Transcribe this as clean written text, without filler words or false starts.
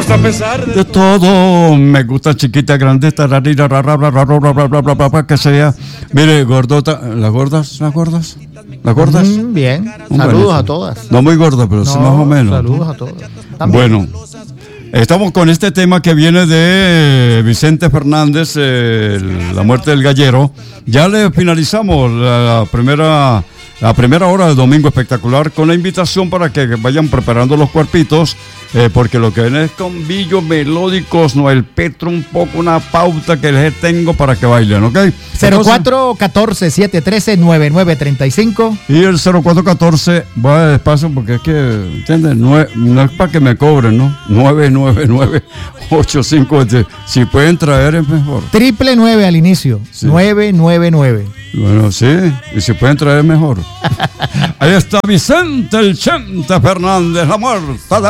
gusta pesar de todo. Me gusta chiquita, grande, tararira, que sea. Mire, gordota, ¿las gordas? Bien, saludos a todas. No muy gordas, pero sí más o menos. Saludos a todas. También. Bueno, estamos con este tema que viene de Vicente Fernández, la muerte del gallero. Ya le finalizamos la primera hora del Domingo Espectacular con la invitación para que vayan preparando los cuerpitos, porque lo que viene es con billos melódicos, Noel Petro, un poco una pauta que les tengo para que bailen, ¿ok? 0414-713-9935 y el 0414, voy a despacio porque es que, ¿entiendes? No es para que me cobren, ¿no? 999-85. Si pueden traer es mejor. 999 al inicio, sí. 999. Bueno, sí, y si pueden traer mejor. Ahí está Vicente el Chente Fernández, la muerte de